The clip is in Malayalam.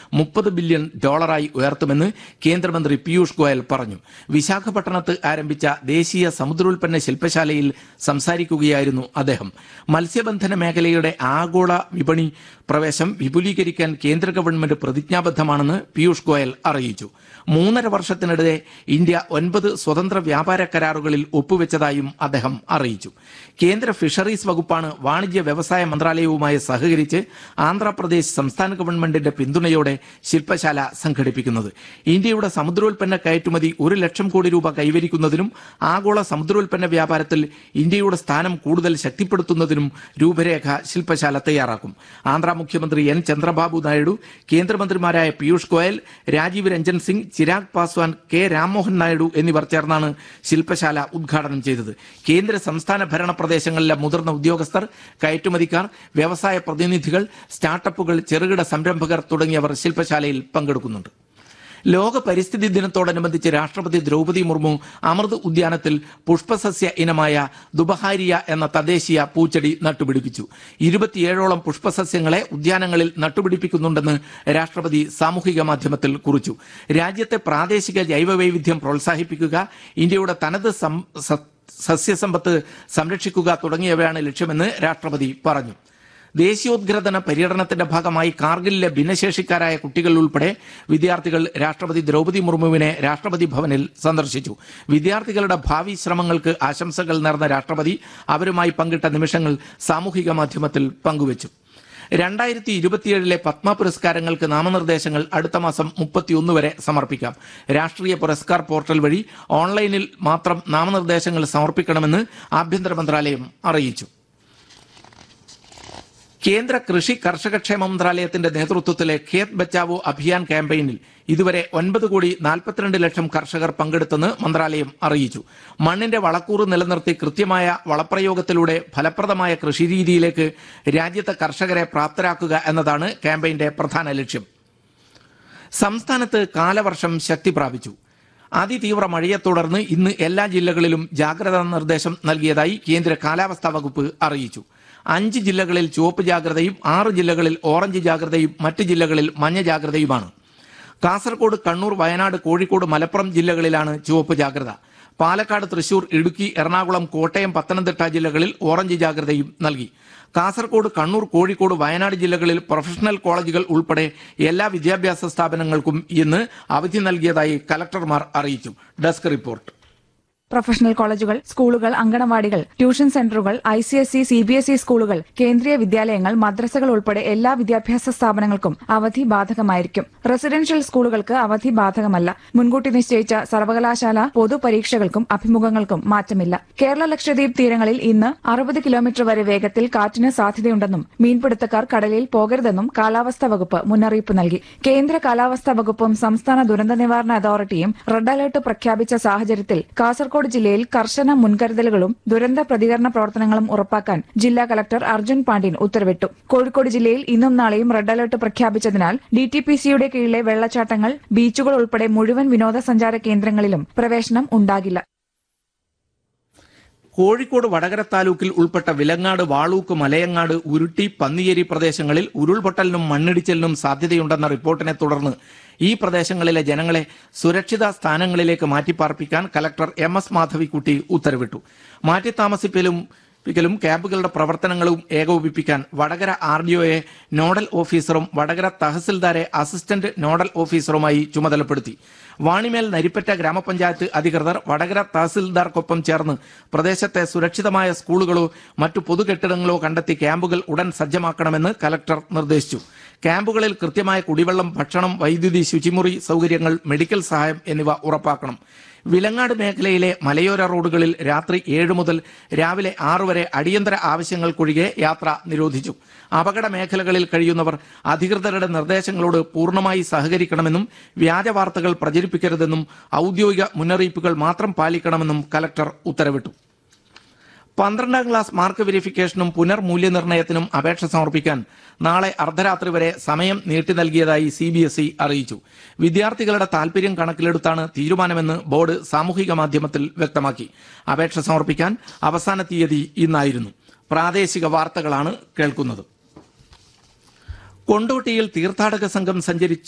$30 ബില്യൺ ഉയർത്തുമെന്ന് കേന്ദ്രമന്ത്രി പീയൂഷ് ഗോയൽ പറഞ്ഞു. വിശാഖപട്ടണത്ത് ആരംഭിച്ച ദേശീയ സമുദ്രോൽപ്പന്ന ശില്പശാലയിൽ സംസാരിക്കുകയായിരുന്നു അദ്ദേഹം. മത്സ്യബന്ധന മേഖലയുടെ ആഗോള വിപണി പ്രവേശം വിപുലീകരിക്കാൻ കേന്ദ്ര ഗവൺമെന്റ് പ്രതിജ്ഞാബദ്ധമാണെന്ന് പീയൂഷ് ഗോയൽ അറിയിച്ചു. 3.5 വർഷത്തിനിടെ ഇന്ത്യ 9 സ്വതന്ത്ര വ്യാപാര കരാറുകളിൽ ഒപ്പുവെച്ചതായും അദ്ദേഹം അറിയിച്ചു. കേന്ദ്ര ഫിഷറീസ് വകുപ്പാണ് വാണിജ്യ വ്യവസായ മന്ത്രാലയവുമായി സഹകരിച്ച് ആന്ധ്രാപ്രദേശ് സംസ്ഥാന ഗവൺമെന്റിന്റെ പിന്തുണയോടെ ശില്പശാല സംഘടിപ്പിക്കുന്നത്. ഇന്ത്യയുടെ സമുദ്രോൽപ്പന്ന കയറ്റുമതി 1 ലക്ഷം കോടി രൂപ കൈവരിക്കുന്നതിനും ആഗോള സമുദ്രോൽപ്പന്ന വ്യാപാരത്തിൽ ഇന്ത്യയുടെ സ്ഥാനം കൂടുതൽ ശക്തിപ്പെടുത്തുന്നതിനും രൂപരേഖ ശില്പശാല തയ്യാറാക്കും. ആന്ധ്ര മുഖ്യമന്ത്രി എൻ ചന്ദ്രബാബു നായിഡു, കേന്ദ്രമന്ത്രിമാരായ പീയൂഷ് ഗോയൽ, രാജീവ് രഞ്ജൻ സിംഗ്, ചിരാഗ് പാസ്വാൻ, കെ രാംമോഹൻ നായിഡു എന്നിവർ ചേർന്നാണ് ശില്പശാല ഉദ്ഘാടനം ചെയ്തത്. കേന്ദ്ര സംസ്ഥാന ഭരണ പ്രദേശങ്ങളിലെ മുതിർന്ന ഉദ്യോഗസ്ഥർ, കയറ്റുമതിക്കാർ, വ്യവസായ പ്രതിനിധികൾ, സ്റ്റാർട്ടപ്പുകൾ, ചെറുകിട സംരംഭകർ തുടങ്ങിയവർ ശില്പശാലയിൽ പങ്കെടുക്കുന്നുണ്ട്. ലോക പരിസ്ഥിതി ദിനത്തോടനുബന്ധിച്ച് രാഷ്ട്രപതി ദ്രൗപദി മുർമു അമൃത് ഉദ്യാനത്തിൽ പുഷ്പസസ്യ ഇനമായ ദുബഹാരിയ എന്ന തദ്ദേശീയ പൂച്ചെടി നട്ടുപിടിപ്പിച്ചു. 27ഓളം പുഷ്പസസ്യങ്ങളെ ഉദ്യാനങ്ങളിൽ നട്ടുപിടിപ്പിക്കുന്നുണ്ടെന്ന് രാഷ്ട്രപതി സാമൂഹിക മാധ്യമത്തിൽ കുറിച്ചു. രാജ്യത്തെ പ്രാദേശിക ജൈവവൈവിധ്യം പ്രോത്സാഹിപ്പിക്കുക, ഇന്ത്യയുടെ തനത് സസ്യസമ്പത്ത് സംരക്ഷിക്കുക തുടങ്ങിയവയാണ് ലക്ഷ്യമെന്ന് രാഷ്ട്രപതി പറഞ്ഞു. ദേശീയോദ്ഗ്രഥന പര്യടനത്തിന്റെ ഭാഗമായി കാർഗിലിലെ ഭിന്നശേഷിക്കാരായ കുട്ടികൾ ഉൾപ്പെടെ വിദ്യാർത്ഥികൾ രാഷ്ട്രപതി ദ്രൗപദി മുർമുവിനെ രാഷ്ട്രപതി ഭവനിൽ സന്ദർശിച്ചു. വിദ്യാർത്ഥികളുടെ ഭാവി ശ്രമങ്ങൾക്ക് ആശംസകൾ നേർന്ന രാഷ്ട്രപതി അവരുമായി പങ്കിട്ട നിമിഷങ്ങൾ സാമൂഹിക മാധ്യമത്തിൽ പങ്കുവച്ചു. 2027 പത്മ പുരസ്കാരങ്ങൾക്ക് നാമനിർദ്ദേശങ്ങൾ അടുത്ത മാസം 31 വരെ സമർപ്പിക്കാം. രാഷ്ട്രീയ പുരസ്കാർ പോർട്ടൽ വഴി ഓൺലൈനിൽ മാത്രം നാമനിർദ്ദേശങ്ങൾ സമർപ്പിക്കണമെന്ന് ആഭ്യന്തര മന്ത്രാലയം അറിയിച്ചു. കേന്ദ്ര കൃഷി കർഷകക്ഷേമ മന്ത്രാലയത്തിന്റെ നേതൃത്വത്തിലെ ഖേത് ബച്ചാവോ അഭിയാൻ ക്യാമ്പയിനിൽ ഇതുവരെ 9,42,00,000 കർഷകർ പങ്കെടുത്തെന്ന് മന്ത്രാലയം അറിയിച്ചു. മണ്ണിന്റെ വളക്കൂറ് നിലനിർത്തി കൃത്യമായ വളപ്രയോഗത്തിലൂടെ ഫലപ്രദമായ കൃഷിരീതിയിലേക്ക് രാജ്യത്തെ കർഷകരെ പ്രാപ്തരാക്കുക എന്നതാണ് ക്യാമ്പയിന്റെ പ്രധാന ലക്ഷ്യം. സംസ്ഥാനത്ത് കാലവർഷം ശക്തി പ്രാപിച്ചു. അതിതീവ്ര മഴയെ തുടർന്ന് ഇന്ന് എല്ലാ ജില്ലകളിലും ജാഗ്രതാ നിർദ്ദേശം നൽകിയതായി കേന്ദ്ര കാലാവസ്ഥാ വകുപ്പ് അറിയിച്ചു. 5 ജില്ലകളിൽ ചുവപ്പ് ജാഗ്രതയും 6 ജില്ലകളിൽ ഓറഞ്ച് ജാഗ്രതയും മറ്റ് ജില്ലകളിൽ മഞ്ഞ ജാഗ്രതയുമാണ്. കാസർഗോഡ്, കണ്ണൂർ, വയനാട്, കോഴിക്കോട്, മലപ്പുറം ജില്ലകളിലാണ് ചുവപ്പ് ജാഗ്രത. പാലക്കാട്, തൃശൂർ, ഇടുക്കി, എറണാകുളം, കോട്ടയം, പത്തനംതിട്ട ജില്ലകളിൽ ഓറഞ്ച് ജാഗ്രതയും നൽകി. കാസർഗോഡ്, കണ്ണൂർ, കോഴിക്കോട്, വയനാട് ജില്ലകളിൽ പ്രൊഫഷണൽ കോളേജുകൾ ഉൾപ്പെടെ എല്ലാ വിദ്യാഭ്യാസ സ്ഥാപനങ്ങൾക്കും ഇന്ന് അവധി നൽകിയതായി കലക്ടർമാർ അറിയിച്ചു. Desk report. പ്രൊഫഷണൽ കോളേജുകൾ, സ്കൂളുകൾ, അങ്കണവാടികൾ, ട്യൂഷൻ സെന്ററുകൾ, ICSE, CBSE സ്കൂളുകൾ, കേന്ദ്രീയ വിദ്യാലയങ്ങൾ, മദ്രസകൾ ഉൾപ്പെടെ എല്ലാ വിദ്യാഭ്യാസ സ്ഥാപനങ്ങൾക്കും അവധി ബാധകമായിരിക്കും. റെസിഡൻഷ്യൽ സ്കൂളുകൾക്ക് അവധി ബാധകമല്ല. മുൻകൂട്ടി നിശ്ചയിച്ച സർവകലാശാല പൊതുപരീക്ഷകൾക്കും അഭിമുഖങ്ങൾക്കും മാറ്റമില്ല. കേരള ലക്ഷദ്വീപ് തീരങ്ങളിൽ ഇന്ന് 60 കിലോമീറ്റർ വരെ വേഗത്തിൽ കാറ്റിന് സാധ്യതയുണ്ടെന്നും മീൻപിടുത്തക്കാർ കടലിൽ പോകരുതെന്നും കാലാവസ്ഥാ വകുപ്പ് മുന്നറിയിപ്പ് നൽകി. കേന്ദ്ര കാലാവസ്ഥാ വകുപ്പും സംസ്ഥാന ദുരന്ത നിവാരണ അതോറിറ്റിയും റെഡ് അലർട്ട് പ്രഖ്യാപിച്ച സാഹചര്യത്തിൽ കാസർഗോഡ് ജില്ലയിൽ കർശന മുൻകരുതലുകളും ദുരന്ത പ്രതികരണ പ്രവർത്തനങ്ങളും ഉറപ്പാക്കാൻ ജില്ലാ കളക്ടർ അർജുൻ പാണ്ഡ്യൻ ഉത്തരവിട്ടു. കോഴിക്കോട് ജില്ലയിൽ ഇന്നും നാളെയും റെഡ് അലർട്ട് പ്രഖ്യാപിച്ചതിനാൽ DTPCയുടെ കീഴിലെ വെള്ളച്ചാട്ടങ്ങൾ, ബീച്ചുകൾ ഉൾപ്പെടെ മുഴുവൻ വിനോദസഞ്ചാര കേന്ദ്രങ്ങളിലും പ്രവേശനം ഉണ്ടാകില്ല. കോഴിക്കോട് വടകര താലൂക്കിൽ ഉൾപ്പെട്ട വിലങ്ങാട്, വാളൂക്ക്, മലയങ്ങാട്, ഉരുട്ടി, പന്നിയേരി പ്രദേശങ്ങളിൽ ഉരുൾപൊട്ടലിനും മണ്ണിടിച്ചിലിനും സാധ്യതയുണ്ടെന്ന റിപ്പോർട്ടിനെ തുടർന്ന് ഈ പ്രദേശങ്ങളിലെ ജനങ്ങളെ സുരക്ഷിത സ്ഥാനങ്ങളിലേക്ക് മാറ്റിപ്പാർപ്പിക്കാൻ കലക്ടർ MS മാധവിക്കുട്ടി ഉത്തരവിട്ടു. മാറ്റിത്താമസിപ്പിക്കലും ക്യാമ്പുകളുടെ പ്രവർത്തനങ്ങളും ഏകോപിപ്പിക്കാൻ വടകര RDOയെ നോഡൽ ഓഫീസറും വടകര തഹസിൽദാരെ അസിസ്റ്റന്റ് നോഡൽ ഓഫീസറുമായി ചുമതലപ്പെടുത്തി. വാണിമേൽ നരിപ്പറ്റ ഗ്രാമപഞ്ചായത്ത് അധികൃതർ വടകര തഹസിൽദാർക്കൊപ്പം ചേർന്ന് പ്രദേശത്തെ സുരക്ഷിതമായ സ്കൂളുകളോ മറ്റു പൊതുകെട്ടിടങ്ങളോ കണ്ടെത്തി ക്യാമ്പുകൾ ഉടൻ സജ്ജമാക്കണമെന്ന് കലക്ടർ നിർദ്ദേശിച്ചു. ക്യാമ്പുകളിൽ കൃത്യമായ കുടിവെള്ളം, ഭക്ഷണം, വൈദ്യുതി, ശുചിമുറി സൗകര്യങ്ങൾ, മെഡിക്കൽ സഹായം എന്നിവ ഉറപ്പാക്കണം. വിലങ്ങാട് മേഖലയിലെ മലയോര റോഡുകളിൽ രാത്രി 7 മുതൽ രാവിലെ 6 വരെ അടിയന്തര ആവശ്യങ്ങൾക്കൊഴികെ യാത്ര നിരോധിച്ചു. അപകട മേഖലകളിൽ കഴിയുന്നവർ അധികൃതരുടെ നിർദ്ദേശങ്ങളോട് പൂർണ്ണമായി സഹകരിക്കണമെന്നും വ്യാജ വാർത്തകൾ പ്രചരിപ്പിക്കരുതെന്നും ഔദ്യോഗിക മുന്നറിയിപ്പുകൾ മാത്രം പാലിക്കണമെന്നും കലക്ടർ ഉത്തരവിട്ടു. 12ാം ക്ലാസ് മാർക്ക് വെരിഫിക്കേഷനും പുനർമൂല്യനിർണ്ണയത്തിനും അപേക്ഷ സമർപ്പിക്കാൻ നാളെ അർദ്ധരാത്രി വരെ സമയം നീട്ടി നൽകിയതായി CBSE അറിയിച്ചു. വിദ്യാർത്ഥികളുടെ താൽപര്യം കണക്കിലെടുത്താണ് തീരുമാനമെന്ന് ബോർഡ് സാമൂഹിക മാധ്യമത്തിൽ വ്യക്തമാക്കി. അപേക്ഷ സമർപ്പിക്കാൻ അവസാന തീയതി ഇന്നായിരുന്നു. പ്രാദേശിക വാർത്തകളാണ് കേൾക്കുന്നത്. കൊണ്ടോട്ടിയിൽ തീർത്ഥാടക സംഘം സഞ്ചരിച്ച